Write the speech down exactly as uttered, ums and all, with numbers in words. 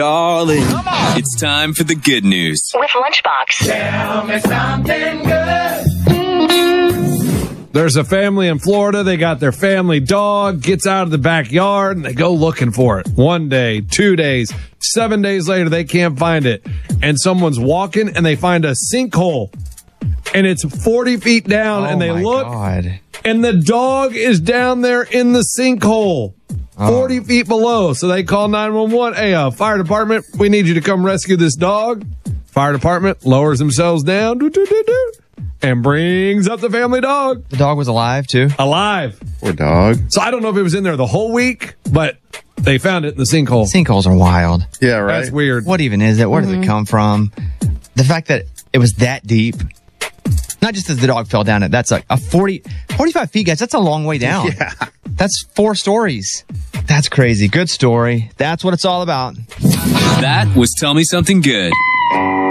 Darling, it's time for the good news. With Lunchbox. Tell me something good. There's a family in Florida. They got their family dog, gets out of the backyard, and they go looking for it. One day, two days, seven days later, they can't find it. And someone's walking, and they find a sinkhole. And it's forty feet down, Oh and they my look, God. and the dog is down there in the sinkhole. forty Oh. feet below. So they call nine one one. Hey, uh, fire department, we need you to come rescue this dog. Fire department lowers themselves down doo, doo, doo, doo, and brings up the family dog. The dog was alive, too? Alive. Poor dog. So I don't know if it was in there the whole week, but they found it in the sinkhole. Sinkholes are wild. Yeah, right. That's weird. What even is it? Where Mm-hmm. does it come from? The fact that it was that deep. Not just as the dog fell down it. That's like a forty, forty-five feet, guys. That's a long way down. Yeah. That's four stories. That's crazy. Good story. That's what it's all about. That was Tell Me Something Good.